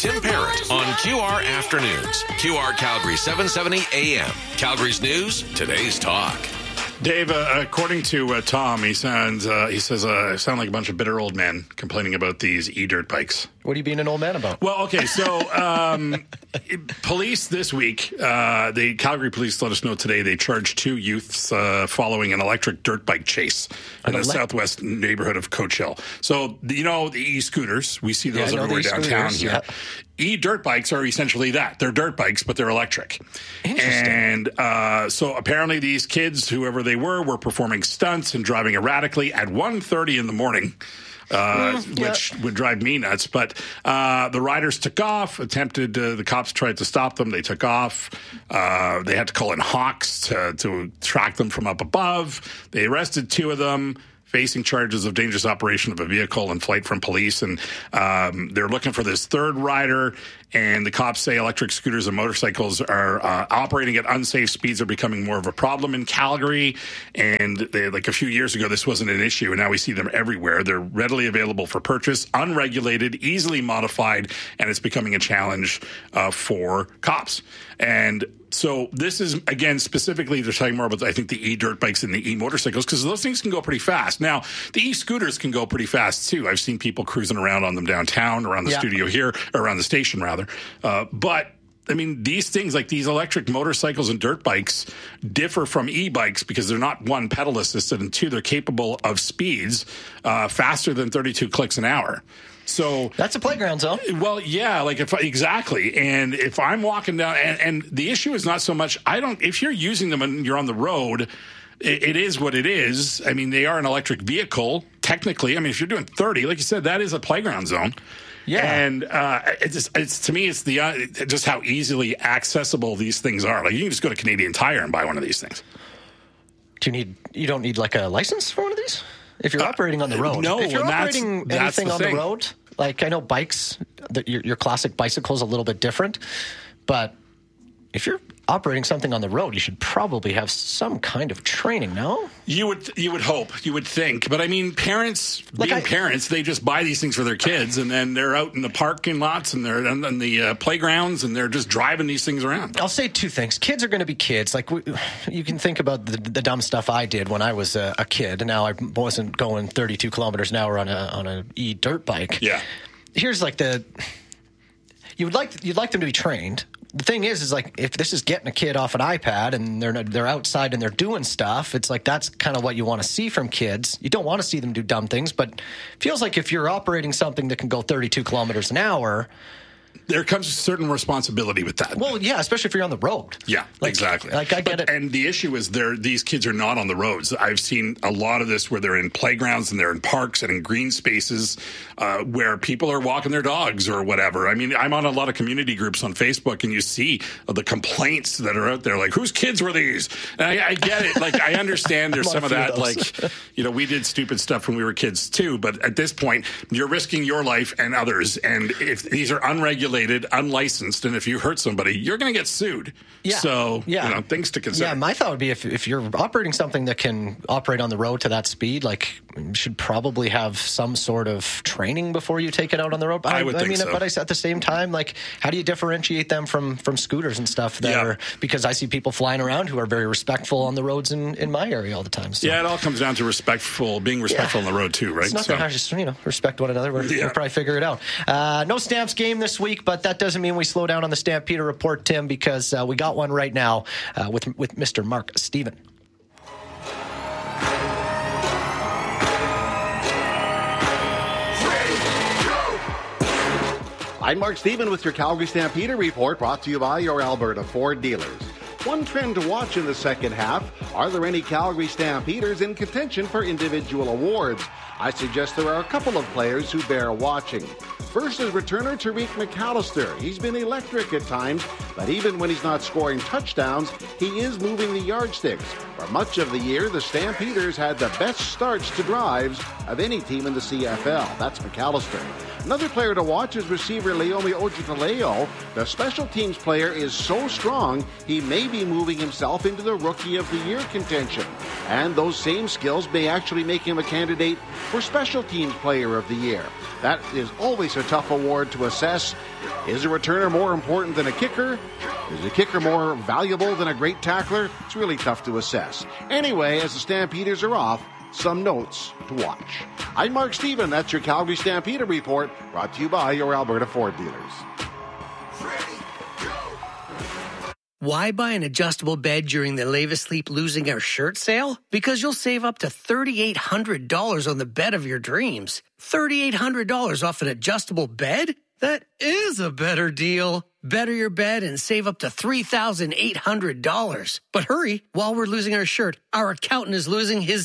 Tim Parrott on QR Afternoons. QR Calgary 770 AM. Calgary's news, today's talk. Dave, according to Tom, he says I sound like a bunch of bitter old men complaining about these e-dirt bikes. What are you being an old man about? Well, okay, so police this week, the Calgary police let us know today they charged 2 youths following an electric dirt bike chase in the southwest neighborhood of Coach Hill. So, you know, the e-scooters, we see those everywhere downtown here. Yeah. E-dirt bikes are essentially that. They're dirt bikes, but they're electric. Interesting. And so apparently these kids, whoever they were performing stunts and driving erratically at 1:30 in the morning. Which would drive me nuts. But the riders took off, the cops tried to stop them. They took off. They had to call in hawks to track them from up above. They arrested 2 of them, facing charges of dangerous operation of a vehicle and flight from police. And they're looking for this 3rd rider. And the cops say electric scooters and motorcycles are operating at unsafe speeds are becoming more of a problem in Calgary. And like a few years ago, this wasn't an issue. And now we see them everywhere. They're readily available for purchase, unregulated, easily modified, and it's becoming a challenge for cops. And so this is, again, specifically, they're talking more about, I think, the e-dirt bikes and the e-motorcycles, because those things can go pretty fast. Now, the e-scooters can go pretty fast, too. I've seen people cruising around on them downtown, around the studio here, or around the station, rather. But, I mean, these things, like these electric motorcycles and dirt bikes, differ from e-bikes because they're not, 1, pedal assisted, and 2, they're capable of speeds faster than 32 clicks an hour. So that's a playground zone. Well, yeah, exactly. And if I'm walking down, and the issue is not so much, if you're using them and you're on the road, it is what it is. I mean, they are an electric vehicle, technically. I mean, if you're doing 30, like you said, that is a playground zone. Yeah. And it's to me, it's just how easily accessible these things are. Like, you can just go to Canadian Tire and buy one of these things. You don't need like a license for one of these? If you're operating on the road. No, if you're operating anything on the road, like I know bikes, your classic bicycle is a little bit different, but if you're operating something on the road, you should probably have some kind of training, no? You would hope, you would think. But I mean, parents, they just buy these things for their kids, and then they're out in the parking lots and they're on the playgrounds, and they're just driving these things around. I'll say 2 things. Kids are going to be kids. Like, you can think about the dumb stuff I did when I was a kid, and now I wasn't going 32 kilometers an hour on a e-dirt bike. Yeah. Here's like you'd like them to be trained. The thing is like, if this is getting a kid off an iPad and they're outside and they're doing stuff, it's like that's kind of what you want to see from kids. You don't want to see them do dumb things, but it feels like if you're operating something that can go 32 kilometers an hour, there comes a certain responsibility with that. Well, yeah, especially if you're on the road. Yeah, exactly. Like, I get it. And the issue is these kids are not on the roads. I've seen a lot of this where they're in playgrounds and they're in parks and in green spaces where people are walking their dogs or whatever. I mean, I'm on a lot of community groups on Facebook, and you see the complaints that are out there, like, whose kids were these? And I get it. Like, I understand there's some of that. Like, we did stupid stuff when we were kids too, but at this point, you're risking your life and others. And if these are unregulated, unlicensed, and if you hurt somebody, you're going to get sued. Yeah. So, things to consider. Yeah, my thought would be if you're operating something that can operate on the road to that speed, like, you should probably have some sort of training before you take it out on the road. I would think so. But at the same time, like, how do you differentiate them from scooters and stuff because I see people flying around who are very respectful on the roads in my area all the time. So. Yeah, it all comes down to being respectful on the road too, right? It's not that hard, just, respect one another. We'll probably figure it out. No Stamps game this week, but that doesn't mean we slow down on the Stampeder Report, Tim, because we got one right now with Mr. Mark Stephen. I'm Mark Stephen with your Calgary Stampeder Report, brought to you by your Alberta Ford dealers. One trend to watch in the second half, are there any Calgary Stampeders in contention for individual awards? I suggest there are a couple of players who bear watching. First is returner Tariq McAllister. He's been electric at times, but even when he's not scoring touchdowns, he is moving the yardsticks. For much of the year, the Stampeders had the best starts to drives of any team in the CFL. That's McAllister. Another player to watch is receiver Leomi Ojitaleo. The special teams player is so strong, he may be moving himself into the Rookie of the Year contention. And those same skills may actually make him a candidate for Special Teams Player of the Year. That is always a tough award to assess. Is a returner more important than a kicker? Is a kicker more valuable than a great tackler? It's really tough to assess. Anyway, as the Stampeders are off, some notes to watch. I'm Mark Stephen. That's your Calgary Stampeder Report, brought to you by your Alberta Ford dealers. Why buy an adjustable bed during the Lave Asleep Losing Our Shirt sale? Because you'll save up to $3,800 on the bed of your dreams. $3,800 off an adjustable bed? That is a better deal. Better your bed and save up to $3,800. But hurry, while we're losing our shirt, our accountant is losing his,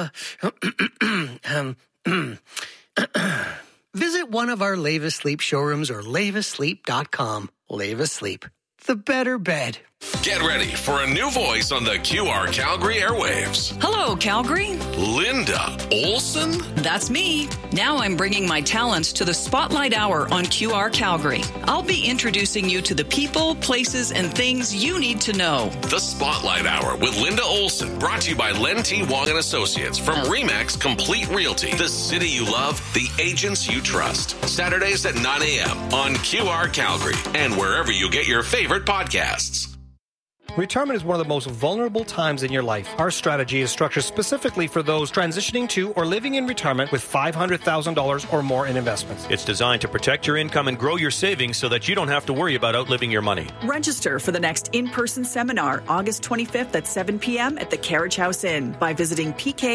Visit one of our Lave Asleep showrooms or laveasleep.com. Lave Asleep, the better bed. Get ready for a new voice on the QR Calgary airwaves. Hello, Calgary. Linda Olson? That's me. Now I'm bringing my talents to the Spotlight Hour on QR Calgary. I'll be introducing you to the people, places, and things you need to know. The Spotlight Hour with Linda Olson, brought to you by Len T. Wong and Associates from RE/MAX Complete Realty. The city you love, the agents you trust. Saturdays at 9 a.m. on QR Calgary and wherever you get your favorite podcasts. Retirement is one of the most vulnerable times in your life. Our strategy is structured specifically for those transitioning to or living in retirement with $500,000 or more in investments. It's designed to protect your income and grow your savings so that you don't have to worry about outliving your money. Register for the next in-person seminar, August 25th at 7 p.m. at the Carriage House Inn by visiting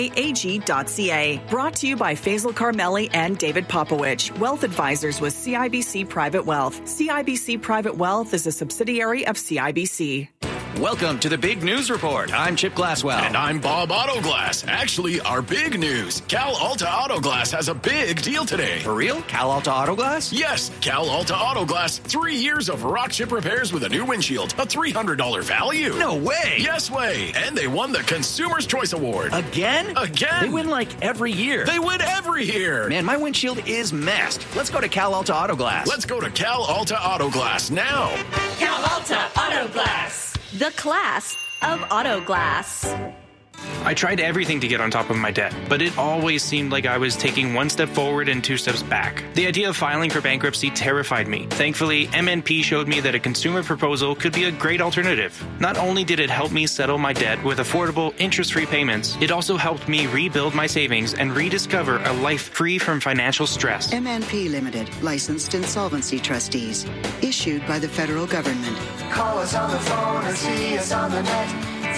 pkag.ca. Brought to you by Faisal Carmeli and David Popowich, Wealth Advisors with CIBC Private Wealth. CIBC Private Wealth is a subsidiary of CIBC. Welcome to the Big News Report. I'm Chip Glasswell. And I'm Bob Autoglass. Actually, our big news. Cal Alta Autoglass has a big deal today. For real? Cal Alta Autoglass? Yes, Cal Alta Autoglass. 3 years of rock chip repairs with a new windshield. A $300 value. No way. Yes way. And they won the Consumer's Choice Award. Again? Again. They win like every year. They win every year. Man, my windshield is messed. Let's go to Cal Alta Autoglass. Let's go to Cal Alta Autoglass now. Cal Alta Autoglass. The class of auto glass. I tried everything to get on top of my debt, but it always seemed like I was taking one step forward and 2 steps back. The idea of filing for bankruptcy terrified me. Thankfully, MNP showed me that a consumer proposal could be a great alternative. Not only did it help me settle my debt with affordable, interest-free payments, it also helped me rebuild my savings and rediscover a life free from financial stress. MNP Limited, licensed insolvency trustees, issued by the federal government. Call us on the phone or see us on the net.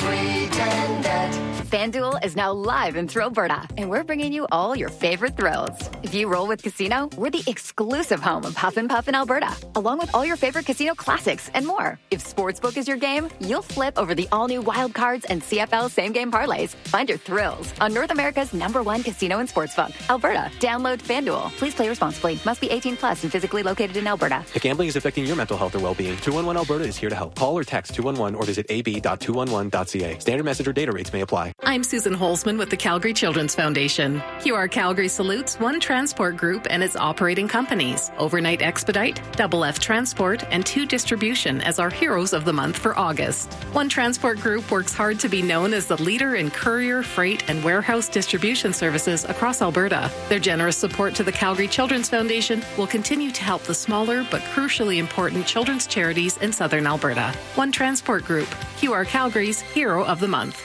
310-NET. FanDuel is now live in Thrillberta, and we're bringing you all your favorite thrills. If you roll with Casino, we're the exclusive home of Huff and Puff in Alberta, along with all your favorite casino classics and more. If Sportsbook is your game, you'll flip over the all-new Wild Cards and CFL same-game parlays. Find your thrills on North America's #1 casino and sportsbook, Alberta. Download FanDuel. Please play responsibly. Must be 18 plus and physically located in Alberta. If gambling is affecting your mental health or well-being, 211 Alberta is here to help. Call or text 211 or visit ab.211.ca. Standard message or data rates may apply. I'm Susan Holzman with the Calgary Children's Foundation. QR Calgary salutes One Transport Group and its operating companies, Overnight Expedite, Double F Transport, and 2 Distribution as our heroes of the month for August. One Transport Group works hard to be known as the leader in courier, freight, and warehouse distribution services across Alberta. Their generous support to the Calgary Children's Foundation will continue to help the smaller but crucially important children's charities in Southern Alberta. One Transport Group, QR Calgary's Hero of the Month.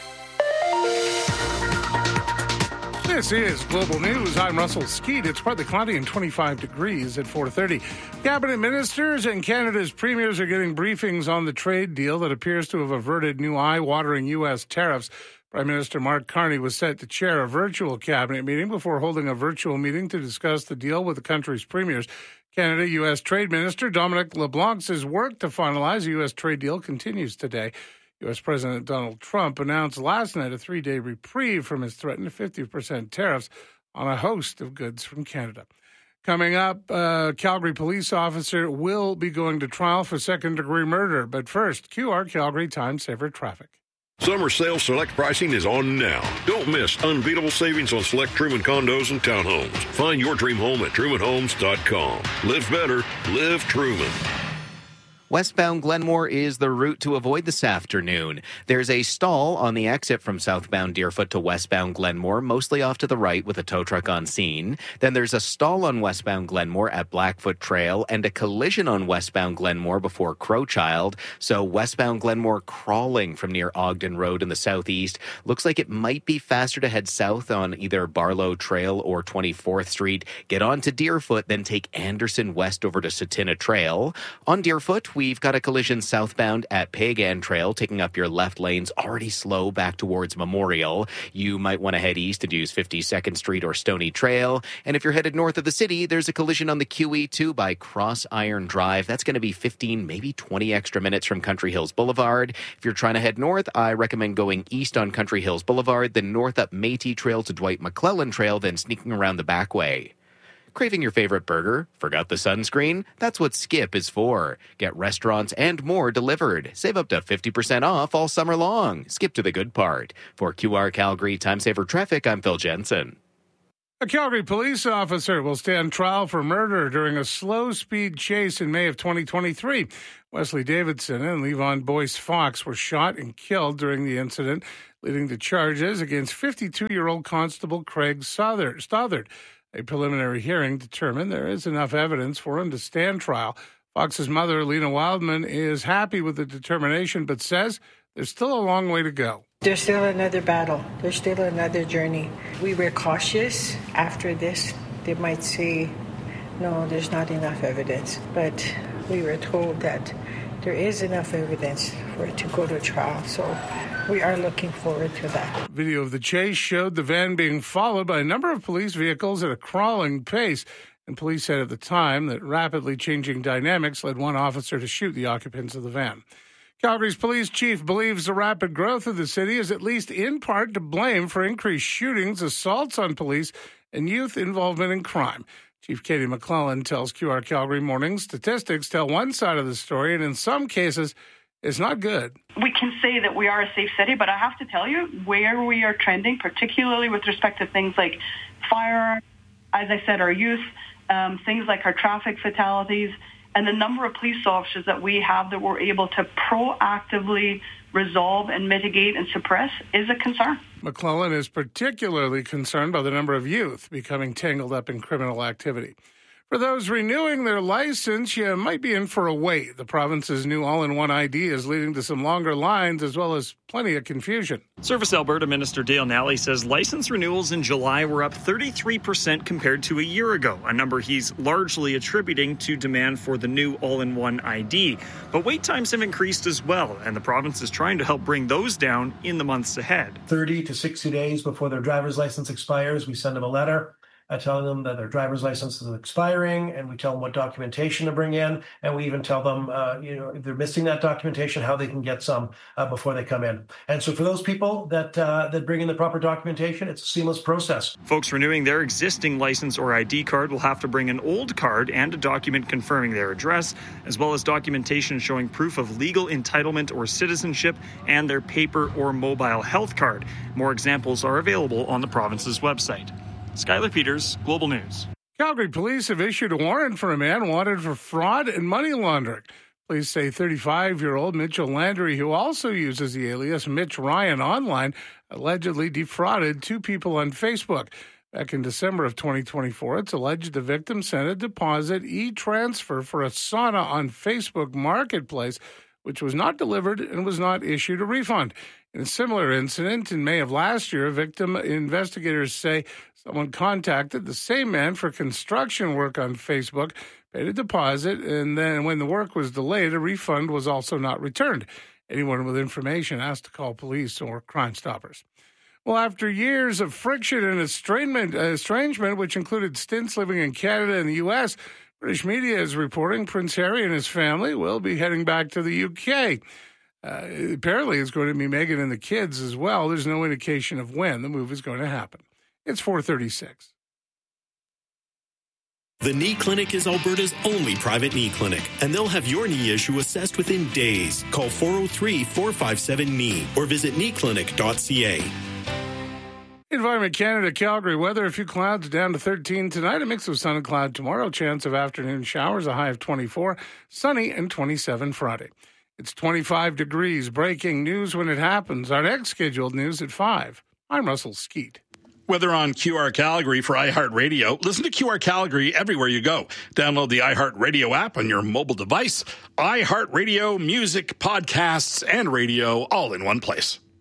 This is Global News. I'm Russell Skeet. It's partly cloudy and 25 degrees at 4:30. Cabinet ministers and Canada's premiers are getting briefings on the trade deal that appears to have averted new eye-watering U.S. tariffs. Prime Minister Mark Carney was set to chair a virtual cabinet meeting before holding a virtual meeting to discuss the deal with the country's premiers. Canada-U.S. Trade Minister Dominic LeBlanc says work to finalize a U.S. trade deal continues today. U.S. President Donald Trump announced last night a 3-day reprieve from his threatened 50% tariffs on a host of goods from Canada. Coming up, a Calgary police officer will be going to trial for second-degree murder. But first, QR Calgary Time Saver Traffic. Summer sale select pricing is on now. Don't miss unbeatable savings on select Truman condos and townhomes. Find your dream home at trumanhomes.com. Live better. Live Truman. Westbound Glenmore is the route to avoid this afternoon. There's a stall on the exit from southbound Deerfoot to westbound Glenmore, mostly off to the right with a tow truck on scene. Then there's a stall on westbound Glenmore at Blackfoot Trail and a collision on westbound Glenmore before Crowchild. So westbound Glenmore crawling from near Ogden Road in the southeast. Looks like it might be faster to head south on either Barlow Trail or 24th Street. Get on to Deerfoot, then take Anderson west over to Satina Trail. On Deerfoot, we've got a collision southbound at Pagan Trail, taking up your left lanes, already slow back towards Memorial. You might want to head east and use 52nd Street or Stony Trail. And if you're headed north of the city, there's a collision on the QE2 by Cross Iron Drive. That's going to be 15, maybe 20 extra minutes from Country Hills Boulevard. If you're trying to head north, I recommend going east on Country Hills Boulevard, then north up Métis Trail to Dwight McClellan Trail, then sneaking around the back way. Craving your favorite burger? Forgot the sunscreen? That's what Skip is for. Get restaurants and more delivered. Save up to 50% off all summer long. Skip to the good part. For QR Calgary Time Saver Traffic, I'm Phil Jensen. A Calgary police officer will stand trial for murder during a slow-speed chase in May of 2023. Wesley Davidson and Levon Boyce Fox were shot and killed during the incident, leading to charges against 52-year-old Constable Craig Stothard. A preliminary hearing determined there is enough evidence for him to stand trial. Fox's mother, Lena Wildman, is happy with the determination, but says there's still a long way to go. There's still another battle. There's still another journey. We were cautious after this. They might say, no, there's not enough evidence. But we were told that there is enough evidence for it to go to trial. So we are looking forward to that. Video of the chase showed the van being followed by a number of police vehicles at a crawling pace. And police said at the time that rapidly changing dynamics led one officer to shoot the occupants of the van. Calgary's police chief believes the rapid growth of the city is at least in part to blame for increased shootings, assaults on police, and youth involvement in crime. Chief Katie McClellan tells QR Calgary Morning statistics tell one side of the story, and in some cases, it's not good. We can say that we are a safe city, but I have to tell you where we are trending, particularly with respect to things like firearms, as I said, our youth, things like our traffic fatalities, and the number of police officers that we have that we're able to proactively resolve and mitigate and suppress is a concern. McClellan is particularly concerned by the number of youth becoming tangled up in criminal activity. For those renewing their license, you might be in for a wait. The province's new all-in-one ID is leading to some longer lines as well as plenty of confusion. Service Alberta Minister Dale Nally says license renewals in July were up 33% compared to a year ago, a number he's largely attributing to demand for the new all-in-one ID. But wait times have increased as well, and the province is trying to help bring those down in the months ahead. 30 to 60 days before their driver's license expires, we send them a letter telling them that their driver's license is expiring, and we tell them what documentation to bring in, and we even tell them, if they're missing that documentation, how they can get some before they come in. And so for those people that bring in the proper documentation, it's a seamless process. Folks renewing their existing license or ID card will have to bring an old card and a document confirming their address, as well as documentation showing proof of legal entitlement or citizenship and their paper or mobile health card. More examples are available on the province's website. Skylar Peters, Global News. Calgary police have issued a warrant for a man wanted for fraud and money laundering. Police say 35-year-old Mitchell Landry, who also uses the alias Mitch Ryan online, allegedly defrauded two people on Facebook. Back in December of 2024, it's alleged the victim sent a deposit e-transfer for a sauna on Facebook Marketplace, which was not delivered and was not issued a refund. In a similar incident in May of last year, victim investigators say someone contacted the same man for construction work on Facebook, paid a deposit, and then when the work was delayed, a refund was also not returned. Anyone with information asked to call police or Crime Stoppers. Well, after years of friction and estrangement, which included stints living in Canada and the U.S., British media is reporting Prince Harry and his family will be heading back to the UK. Apparently, it's going to be Meghan and the kids as well. There's no indication of when the move is going to happen. It's 4:36. The Knee Clinic is Alberta's only private knee clinic, and they'll have your knee issue assessed within days. Call 403-457-KNEE or visit kneeclinic.ca. Environment Canada, Calgary weather, a few clouds down to 13 tonight, a mix of sun and cloud tomorrow, chance of afternoon showers, a high of 24, sunny and 27 Friday. It's 25 degrees. Breaking news when it happens. Our next scheduled news at 5. I'm Russell Skeet. Weather on QR Calgary for iHeartRadio. Listen to QR Calgary everywhere you go. Download the iHeartRadio app on your mobile device. iHeartRadio, music, podcasts, and radio all in one place.